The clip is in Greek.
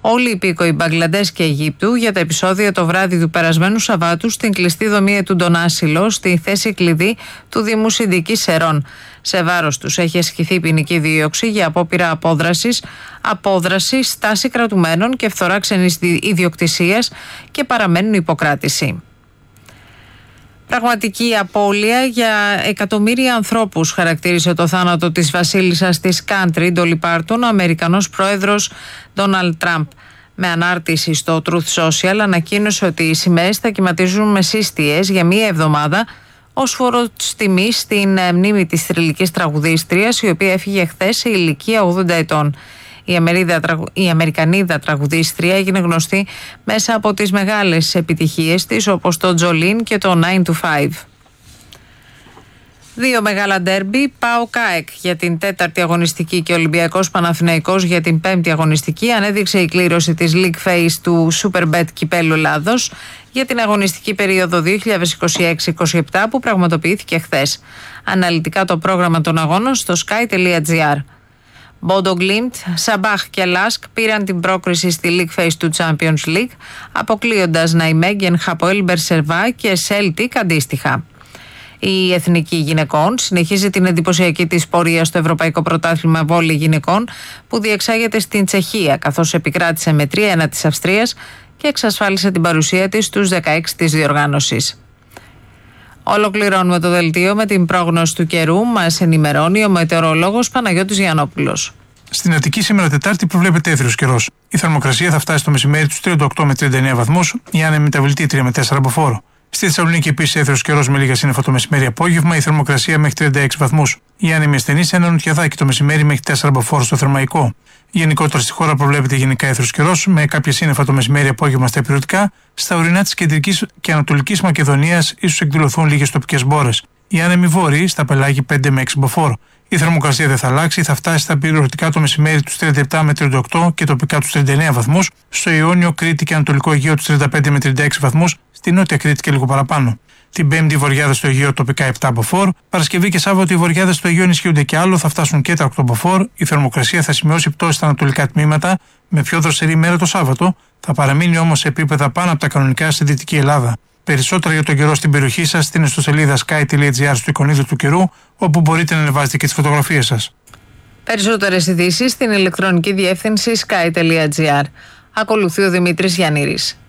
όλοι οι υπήκοοι Μπαγκλαντές και Αιγύπτου για τα επεισόδια το βράδυ του περασμένου Σαββάτου στην κλειστή δομή του Ντονάσιλο στη θέση κλειδί του Δήμου Συνδικής Σερών. Σε βάρος τους έχει ασκηθεί ποινική δίωξη για απόπειρα απόδραση, στάση κρατουμένων και φθορά ξενής ιδιοκτησίας και παραμένουν υποκράτηση. Πραγματική απώλεια για εκατομμύρια ανθρώπους, χαρακτήρισε το θάνατο της βασίλισσας της country, Ντόλι Πάρτον, ο Αμερικανός πρόεδρος Ντόναλντ Τραμπ. Με ανάρτηση στο Truth Social ανακοίνωσε ότι οι σημαίες θα κυματίζουν με σύστιες για μία εβδομάδα ως φόρος τιμής στην μνήμη της θρυλικής τραγουδίστριας, η οποία έφυγε χθες σε ηλικία 80 ετών. Η Αμερικανίδα τραγουδίστρια έγινε γνωστή μέσα από τις μεγάλες επιτυχίες της, όπως το Jolene και το 9 to 5. Δύο μεγάλα ντέρμπι, ΠΑΟΚ ΑΕΚ για την 4η αγωνιστική και Ολυμπιακός Παναθηναϊκός για την 5η αγωνιστική, ανέδειξε η κλήρωση της League Phase του Superbet Κυπέλλου Ελλάδος για την αγωνιστική περίοδο 2026-27 που πραγματοποιήθηκε χθες. Αναλυτικά το πρόγραμμα των αγώνων στο sky.gr. Μπόντο Γκλίμπτ, Σαμπάχ και Λάσκ πήραν την πρόκριση στη League Phase του Champions League, αποκλείοντας Ναϊμέγγεν, Χαποέλ Μπερσερβά και Σέλτικ αντίστοιχα. Η Εθνική Γυναικών συνεχίζει την εντυπωσιακή της πορεία στο Ευρωπαϊκό Πρωτάθλημα Βόλεϊ Γυναικών που διεξάγεται στην Τσεχία, καθώς επικράτησε με 3-1 της Αυστρίας και εξασφάλισε την παρουσία της στους 16 της διοργάνωσης. Ολοκληρώνουμε το δελτίο με την πρόγνωση του καιρού. Μας ενημερώνει ο μετεωρολόγος Παναγιώτης Γιαννόπουλος. Στην Αττική σήμερα Τετάρτη προβλέπεται έθριος καιρός. Η θερμοκρασία θα φτάσει το μεσημέρι τους 38 με 39 βαθμούς, η άνεμη μεταβλητή 3 με 4 από φόρο. Στη Θεσσαλονίκη επίσης έθριος καιρός με λίγα σύννεφα το μεσημέρι απόγευμα, η θερμοκρασία μέχρι 36 βαθμούς. Η άνεμη ασθενή σε ένα νοτιαδάκι το μεσημέρι μέχρι 4 από φόρο στο Θερμαϊκό. Γενικότερα στη χώρα προβλέπεται γενικά έθριος καιρός με κάποια σύννεφα το μεσημέρι απόγευμα στα ηπειρωτικά. Στα ορεινά της κεντρικής και ανατολικής Μακεδονίας ίσως εκδηλωθούν λίγες τοπικές μπόρες. Οι άνεμοι βόρειοι στα πελάγη 5 με 6 μποφόρ. Η θερμοκρασία δεν θα αλλάξει, θα φτάσει στα ηπειρωτικά το μεσημέρι τους 37 με 38 και τοπικά τους 39 βαθμούς. Στο Ιόνιο, Κρήτη και Ανατολικό Αιγαίο τους 35 με 36 βαθμούς. Στη Νότια Κρήτη και λίγο παραπάνω. Την Πέμπτη βορειάδες στο Αιγαίο τοπικά 7 από φόρ. Παρασκευή και Σάββατο οι βορειάδες στο Αιγαίο ενισχύονται και άλλο, θα φτάσουν και τα 8 από φόρ. Η θερμοκρασία θα σημειώσει πτώση στα ανατολικά τμήματα με πιο δροσερή ημέρα το Σάββατο. Θα παραμείνει όμως σε επίπεδα πάνω από τα κανονικά στη Δυτική Ελλάδα. Περισσότερα για τον καιρό στην περιοχή σας στην ιστοσελίδα sky.gr στο εικονίδιο του καιρού, όπου μπορείτε να ανεβάζετε και τις φωτογραφίες σας. Περισσότερες ειδήσεις στην ηλεκτρονική διεύθυνση sky.gr. Ακολουθεί ο Δημήτρης Γιαννήρης.